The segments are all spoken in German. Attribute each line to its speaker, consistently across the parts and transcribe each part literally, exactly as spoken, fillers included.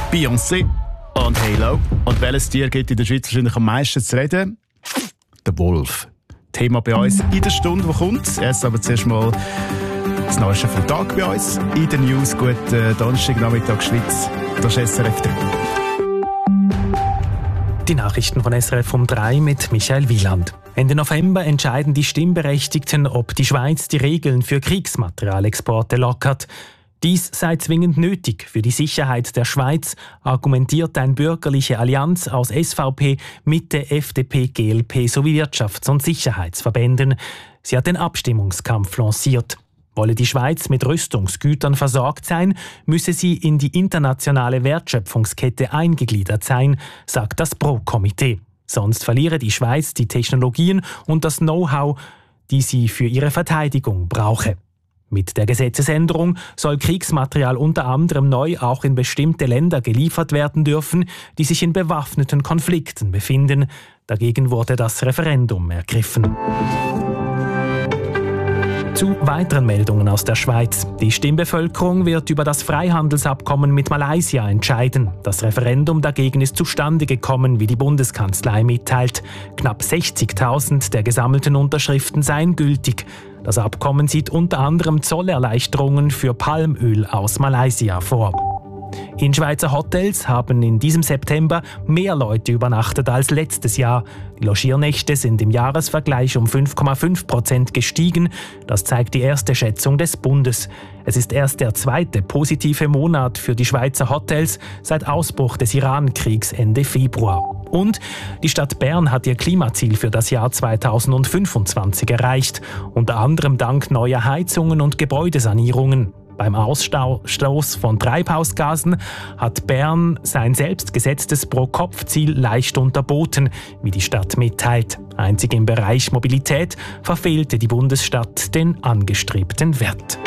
Speaker 1: Beyoncé und Halo. Und welches Tier gibt in der Schweiz wahrscheinlich am meisten zu reden? Der Wolf. Thema bei uns in der Stunde, die kommt. Erst aber zuerst mal das Neueste vom Tag bei uns. In den News, guten äh, Donnerstagnachmittag Schweiz. Das ist S R F drei.
Speaker 2: Die Nachrichten von S R F um drei mit Michael Wieland. Ende November entscheiden die Stimmberechtigten, ob die Schweiz die Regeln für Kriegsmaterialexporte lockert. Dies sei zwingend nötig für die Sicherheit der Schweiz, argumentiert eine bürgerliche Allianz aus S V P, Mitte, F D P, G L P sowie Wirtschafts- und Sicherheitsverbänden. Sie hat den Abstimmungskampf lanciert. Wolle die Schweiz mit Rüstungsgütern versorgt sein, müsse sie in die internationale Wertschöpfungskette eingegliedert sein, sagt das Pro-Komitee. Sonst verliere die Schweiz die Technologien und das Know-how, die sie für ihre Verteidigung brauche. Mit der Gesetzesänderung soll Kriegsmaterial unter anderem neu auch in bestimmte Länder geliefert werden dürfen, die sich in bewaffneten Konflikten befinden. Dagegen wurde das Referendum ergriffen. Zu weiteren Meldungen aus der Schweiz. Die Stimmbevölkerung wird über das Freihandelsabkommen mit Malaysia entscheiden. Das Referendum dagegen ist zustande gekommen, wie die Bundeskanzlei mitteilt. Knapp sechzigtausend der gesammelten Unterschriften seien gültig. Das Abkommen sieht unter anderem Zollerleichterungen für Palmöl aus Malaysia vor. In Schweizer Hotels haben in diesem September mehr Leute übernachtet als letztes Jahr. Die Logiernächte sind im Jahresvergleich um fünf Komma fünf Prozent gestiegen. Das zeigt die erste Schätzung des Bundes. Es ist erst der zweite positive Monat für die Schweizer Hotels seit Ausbruch des Iran-Kriegs Ende Februar. Und die Stadt Bern hat ihr Klimaziel für das Jahr zweitausendfünfundzwanzig erreicht, unter anderem dank neuer Heizungen und Gebäudesanierungen. Beim Ausstoß von Treibhausgasen hat Bern sein selbst gesetztes Pro-Kopf-Ziel leicht unterboten, wie die Stadt mitteilt. Einzig im Bereich Mobilität verfehlte die Bundesstadt den angestrebten Wert.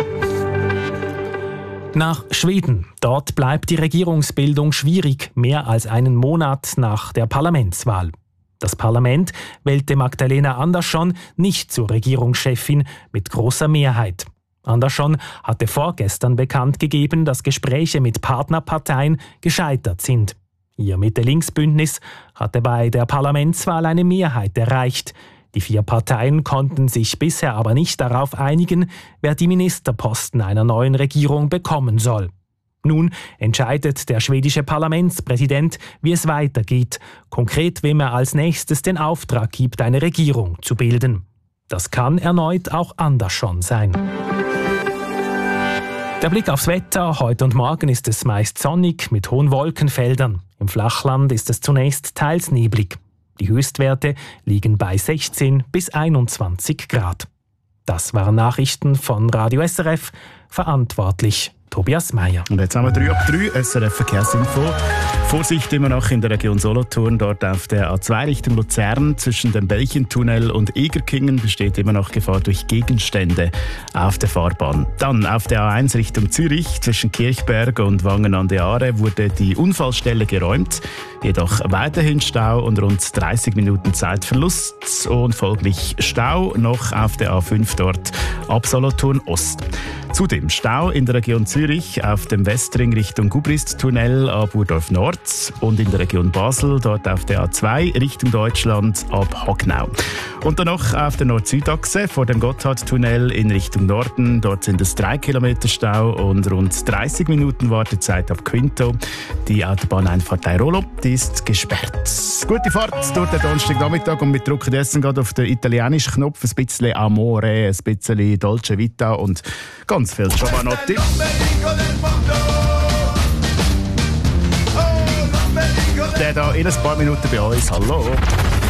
Speaker 2: Nach Schweden. Dort bleibt die Regierungsbildung schwierig, mehr als einen Monat nach der Parlamentswahl. Das Parlament wählte Magdalena Andersson nicht zur Regierungschefin mit großer Mehrheit. Andersson hatte vorgestern bekannt gegeben, dass Gespräche mit Partnerparteien gescheitert sind. Ihr Mitte-Links-Bündnis hatte bei der Parlamentswahl eine Mehrheit erreicht. Die vier Parteien konnten sich bisher aber nicht darauf einigen, wer die Ministerposten einer neuen Regierung bekommen soll. Nun entscheidet der schwedische Parlamentspräsident, wie es weitergeht, konkret wem er als nächstes den Auftrag gibt, eine Regierung zu bilden. Das kann erneut auch Andersson sein. Der Blick aufs Wetter. Heute und morgen ist es meist sonnig mit hohen Wolkenfeldern. Im Flachland ist es zunächst teils neblig. Die Höchstwerte liegen bei sechzehn bis einundzwanzig Grad. Das waren Nachrichten von Radio S R F. Verantwortlich Tobias Meyer.
Speaker 1: Und jetzt haben wir drei ab drei S R F Verkehrsinfo. Vorsicht immer noch in der Region Solothurn, dort auf der A zwei Richtung Luzern. Zwischen dem Belchentunnel und Egerkingen besteht immer noch Gefahr durch Gegenstände auf der Fahrbahn. Dann auf der A eins Richtung Zürich, zwischen Kirchberg und Wangen an der Aare wurde die Unfallstelle geräumt. Jedoch weiterhin Stau und rund dreißig Minuten Zeitverlust und folglich Stau noch auf der A fünf dort ab Solothurn Ost. Zudem Stau in der Region Zürich auf dem Westring Richtung Gubrist-Tunnel ab Urdorf Nord und in der Region Basel dort auf der A zwei Richtung Deutschland ab Hognau. Und dann noch auf der Nord-Süd-Achse vor dem Gotthardtunnel in Richtung Norden. Dort sind es drei Kilometer Stau und rund dreißig Minuten Wartezeit ab Quinto. Die Autobahneinfahrt Airolo, die ist gesperrt. Gute Fahrt durch den Donnerstagnachmittag und wir drücken jetzt gerade auf den italienischen Knopf. Ein bisschen Amore, ein bisschen Dolce Vita und ganz viel Giovanotti. Der da in ein paar Minuten bei uns. Hallo.